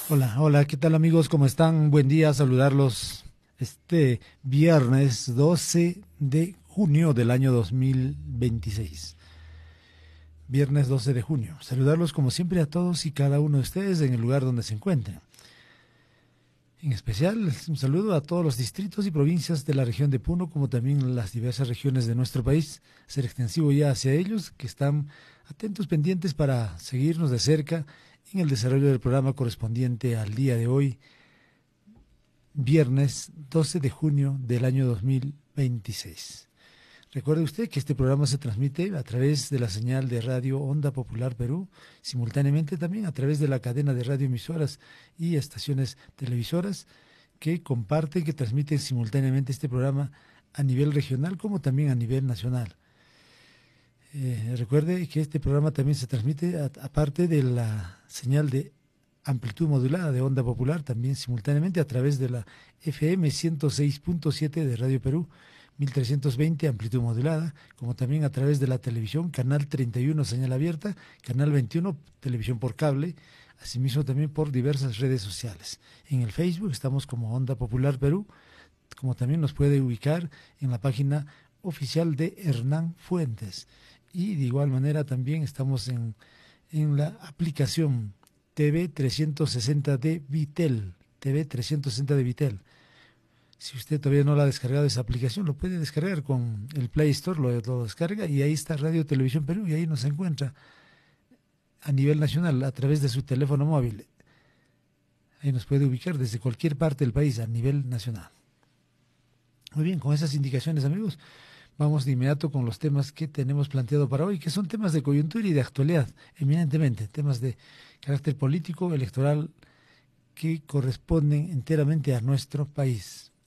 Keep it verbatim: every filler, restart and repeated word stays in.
Hola, hola, ¿qué tal amigos? ¿Cómo están? Buen día, saludarlos este viernes doce de junio del año dos mil veintiséis. Viernes doce de junio. Saludarlos como siempre a todos y cada uno de ustedes en el lugar donde se encuentren. En especial, un saludo a todos los distritos y provincias de la región de Puno, como también las diversas regiones de nuestro país. Ser extensivo ya hacia ellos, que están atentos, pendientes para seguirnos de cerca en el desarrollo del programa correspondiente al día de hoy, viernes doce de junio del año dos mil veintiséis. Recuerde usted que este programa se transmite a través de la señal de radio Onda Popular Perú, simultáneamente también a través de la cadena de radioemisoras y estaciones televisoras que comparten, que transmiten simultáneamente este programa a nivel regional como también a nivel nacional. Eh, recuerde que este programa también se transmite aparte de la señal de amplitud modulada de Onda Popular, también simultáneamente a través de la F M ciento seis punto siete de Radio Perú, mil trescientos veinte amplitud modulada, como también a través de la televisión, canal treinta y uno señal abierta, canal veintiuno televisión por cable, asimismo también por diversas redes sociales. En el Facebook estamos como Onda Popular Perú, como también nos puede ubicar en la página oficial de Hernán Fuentes. Y de igual manera también estamos en, en la aplicación T V trescientos sesenta de Vitel, T V trescientos sesenta de Vitel. Si usted todavía no la ha descargado esa aplicación, lo puede descargar con el Play Store, lo, lo descarga y ahí está Radio Televisión Perú y ahí nos encuentra a nivel nacional a través de su teléfono móvil. Ahí nos puede ubicar desde cualquier parte del país a nivel nacional. Muy bien, con esas indicaciones, amigos, vamos de inmediato con los temas que tenemos planteado para hoy, que son temas de coyuntura y de actualidad, eminentemente, temas de carácter político, electoral, que corresponden enteramente a nuestro país.